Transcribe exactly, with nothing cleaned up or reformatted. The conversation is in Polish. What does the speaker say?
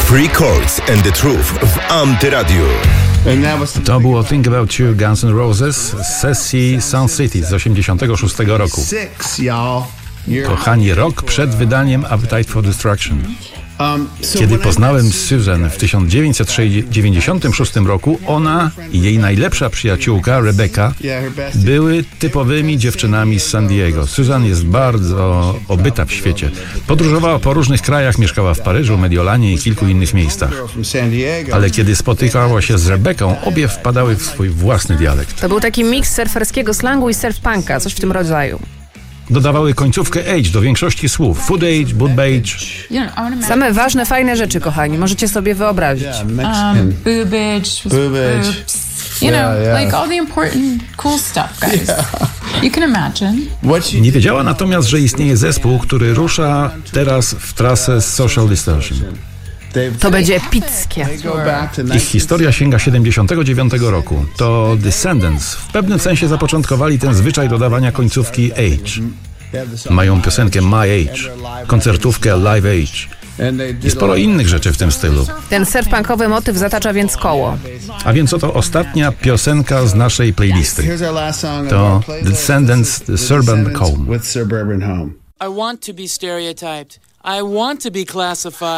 Free Chords and the Truth w Antyradiu. To było Think About You Guns N' Roses z sesji Sound City z osiemdziesiątego szóstego roku. Kochani, rok przed wydaniem Appetite for Destruction. Kiedy poznałem Susan w tysiąc dziewięćset dziewięćdziesiątym szóstym roku, ona i jej najlepsza przyjaciółka Rebecca były typowymi dziewczynami z San Diego. Susan jest bardzo obyta w świecie. Podróżowała po różnych krajach, mieszkała w Paryżu, Mediolanie i kilku innych miejscach. Ale kiedy spotykała się z Rebecką, obie wpadały w swój własny dialekt. To był taki miks surferskiego slangu i surf-punka, coś w tym rodzaju. Dodawały końcówkę age do większości słów. Food age, boob age. Same ważne, fajne rzeczy, kochani. Możecie sobie wyobrazić. Um, boobage, boobage. You know, yeah, yeah. like all the important, cool stuff, guys. Yeah. You can imagine. Nie wiedziała natomiast, że istnieje zespół, który rusza teraz w trasę Social Distortion. To będzie epickie. Ich historia sięga siedemdziesiątego dziewiątego roku. To Descendants w pewnym sensie zapoczątkowali ten zwyczaj dodawania końcówki age. Mają piosenkę My Age, koncertówkę Live Age i sporo innych rzeczy w tym stylu. Ten surf-punkowy motyw zatacza więc koło. A więc oto ostatnia piosenka z naszej playlisty. To Descendants, The Suburban Home. I want to be stereotyped. I want to be classified.